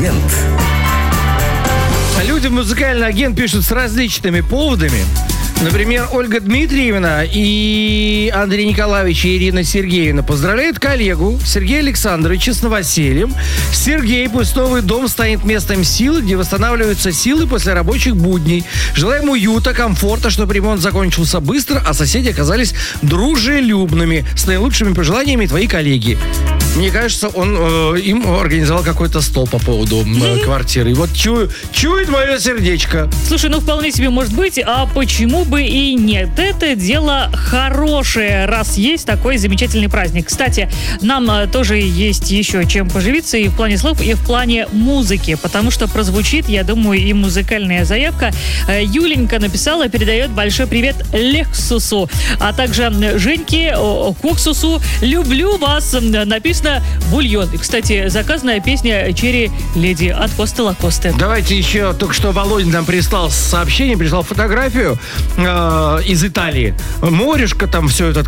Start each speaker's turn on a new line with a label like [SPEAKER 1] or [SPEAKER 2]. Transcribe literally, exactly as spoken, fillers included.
[SPEAKER 1] агент.
[SPEAKER 2] Люди в «Музыкальный агент» пишут с различными поводами. Например, Ольга Дмитриевна и Андрей Николаевич и Ирина Сергеевна поздравляют коллегу Сергея Александровича с новосельем. Сергей, пусть новый дом станет местом силы, где восстанавливаются силы после рабочих будней. Желаем уюта, комфорта, чтобы ремонт закончился быстро, а соседи оказались дружелюбными. С наилучшими пожеланиями твои коллеги. Мне кажется, он э, им организовал какой-то стол по поводу э, квартиры. И вот чую, чует мое сердечко.
[SPEAKER 3] Слушай, ну вполне себе может быть, а почему бы и нет? Это дело хорошее, раз есть такой замечательный праздник. Кстати, нам э, тоже есть еще чем поживиться и в плане слов, и в плане музыки, потому что прозвучит, я думаю, и музыкальная заявка. Э, Юленька написала, передает большой привет Лексусу, а также Женьке, о, Коксусу. Люблю вас. Написано «Бульон». И, кстати, заказанная песня «Черри Леди» от Косты Лакосты.
[SPEAKER 2] Давайте еще, только что Володя нам прислал сообщение, прислал фотографию э, из Италии. Морешко там, все это